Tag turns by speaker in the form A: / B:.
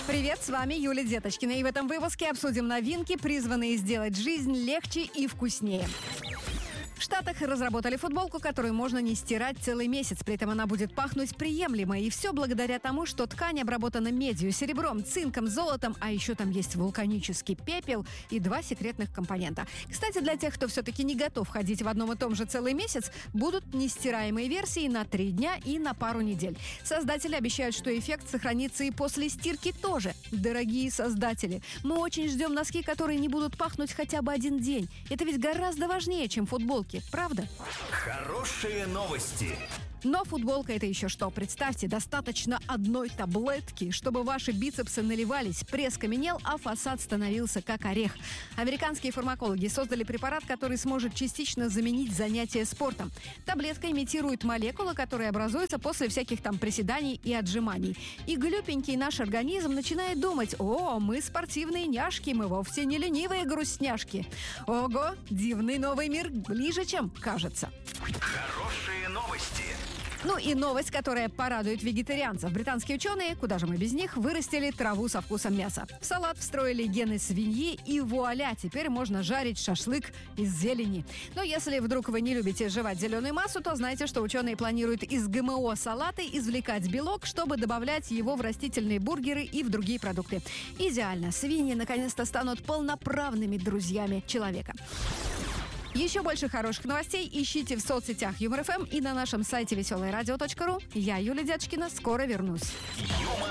A: Привет, с вами Юлия Деточкина. И в этом выпуске обсудим новинки, призванные сделать жизнь легче и вкуснее. В Штатах разработали футболку, которую можно не стирать целый месяц. При этом она будет пахнуть приемлемо. И все благодаря тому, что ткань обработана медью, серебром, цинком, золотом, а еще там есть вулканический пепел и 2 секретных компонента. Кстати, для тех, кто все-таки не готов ходить в одном и том же целый месяц, будут нестираемые версии на 3 дня и на пару недель. Создатели обещают, что эффект сохранится и после стирки тоже. Дорогие создатели, мы очень ждем носки, которые не будут пахнуть хотя бы 1 день. Это ведь гораздо важнее, чем футболки. Правда?
B: Хорошие новости.
A: Но футболка — это еще что? Представьте, достаточно одной таблетки, чтобы ваши бицепсы наливались, пресс каменел, а фасад становился как орех. Американские фармакологи создали препарат, который сможет частично заменить занятия спортом. Таблетка имитирует молекулы, которые образуются после всяких там приседаний и отжиманий. И глюпенький наш организм начинает думать: о, мы спортивные няшки, мы вовсе не ленивые грустняшки. Ого, дивный новый мир ближе, чем кажется.
B: Хорошие новости.
A: Ну и новость, которая порадует вегетарианцев. Британские ученые, куда же мы без них, вырастили траву со вкусом мяса. В салат встроили гены свиньи, и вуаля, теперь можно жарить шашлык из зелени. Но если вдруг вы не любите жевать зеленую массу, то знайте, что ученые планируют из ГМО-салата извлекать белок, чтобы добавлять его в растительные бургеры и в другие продукты. Идеально. Свиньи наконец-то станут полноправными друзьями человека. Еще больше хороших новостей ищите в соцсетях Юмор ФМ и на нашем сайте веселоерадио.ру. Я, Юлия Деточкина, скоро вернусь.